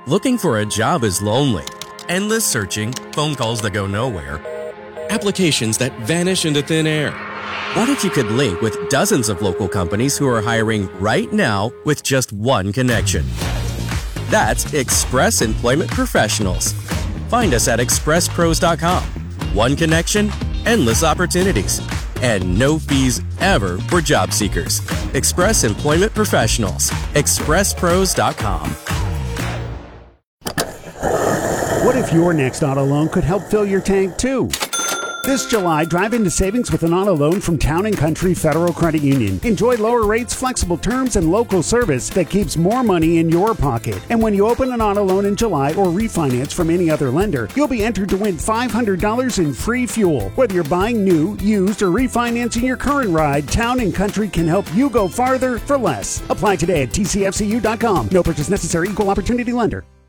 Looking for a job is lonely. Endless searching, phone calls that go nowhere, applications that vanish into thin air. What if you could link with dozens of local companies who are hiring right now with just one connection? That's Express Employment Professionals. Find us at expresspros.com. One connection, endless opportunities, and no fees ever for job seekers. Express Employment Professionals. expresspros.com. What if your next auto loan could help fill your tank too? This July, drive into savings with an auto loan from Town & Country Federal Credit Union. Enjoy lower rates, flexible terms, and local service that keeps more money in your pocket. And when you open an auto loan in July or refinance from any other lender, you'll be entered to win $500 in free fuel. Whether you're buying new, used, or refinancing your current ride, Town & Country can help you go farther for less. Apply today at tcfcu.com. No purchase necessary. Equal opportunity lender.